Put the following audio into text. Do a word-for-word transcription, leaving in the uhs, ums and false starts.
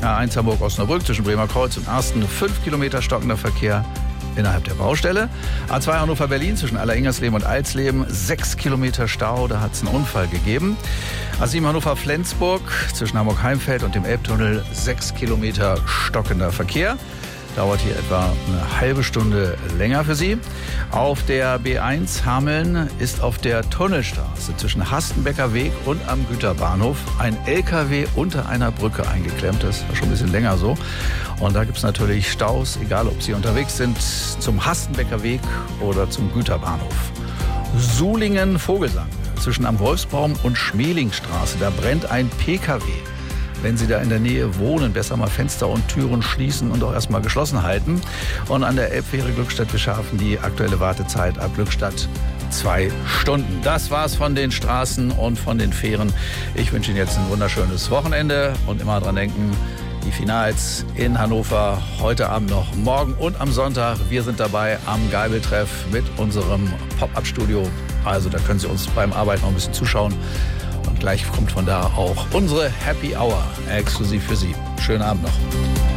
A eins Hamburg-Osnabrück zwischen Bremer Kreuz und Arsten fünf Kilometer stockender Verkehr innerhalb der Baustelle. A zwei Hannover-Berlin zwischen Alleringers-Leben und Alsleben sechs Kilometer Stau, da hat es einen Unfall gegeben. A sieben Hannover-Flensburg zwischen Hamburg-Heimfeld und dem Elbtunnel sechs Kilometer stockender Verkehr. Dauert hier etwa eine halbe Stunde länger für Sie. Auf der B eins Hameln ist auf der Tunnelstraße zwischen Hastenbecker Weg und am Güterbahnhof ein L K W unter einer Brücke eingeklemmt. Das war schon ein bisschen länger so. Und da gibt es natürlich Staus, egal ob Sie unterwegs sind zum Hastenbecker Weg oder zum Güterbahnhof. Sulingen-Vogelsang zwischen am Wolfsbaum und Schmelingstraße. Da brennt ein P K W. Wenn Sie da in der Nähe wohnen, besser mal Fenster und Türen schließen und auch erstmal geschlossen halten. Und an der Elbfähre Glückstadt, wir schaffen die aktuelle Wartezeit ab Glückstadt zwei Stunden. Das war's von den Straßen und von den Fähren. Ich wünsche Ihnen jetzt ein wunderschönes Wochenende und immer dran denken, die Finals in Hannover heute Abend noch, morgen und am Sonntag. Wir sind dabei am Geibeltreff mit unserem Pop-Up-Studio. Also da können Sie uns beim Arbeiten noch ein bisschen zuschauen. Und gleich kommt von da auch unsere Happy Hour exklusiv für Sie. Schönen Abend noch.